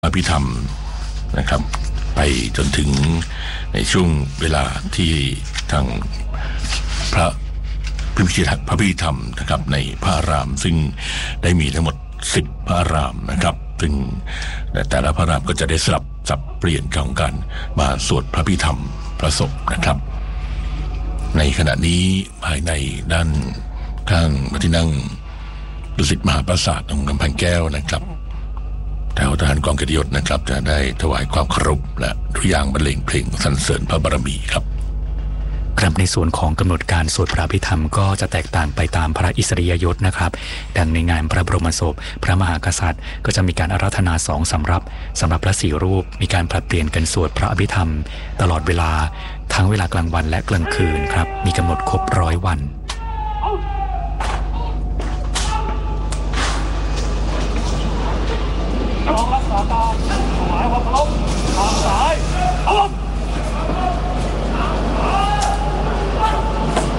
อภิธรรมนะครับไปจนถึงในช่วงเวลาที่ทางพระพิธีธรรมนะครับในพระอารามซึ่งได้มีทั้งหมด10พระอารามนะครับซึ่งแต่ละพระอารามก็จะได้สลับสับเปลี่ยนของกันมาสวดพระพิธรรมพระศพนะครับในขณะนี้ภายในด้านข้างพระที่นั่งดุสิตมหาปราสาทองค์กำแพงแก้วนะครับแถวทหารกองเกียรติยศนะครับจะได้ถวายความเคารพและทุกอย่างบรรเลงเพลงสรรเสริญพระบารมีครับครับในส่วนของกำหนดการสวดพระอภิธรรมก็จะแตกต่างไปตามพระอิสริยยศนะครับดังในงานพระบรมศพพระมหากษัตริย์ก็จะมีการอาราธนา2สำหรับพระ4รูปมีการผลัดเปลี่ยนกันสวดพระอภิธรรมตลอดเวลาทั้งเวลากลางวันและกลางคืนครับมีกำหนดครบ100 วันรักษาการถวายความเคารพ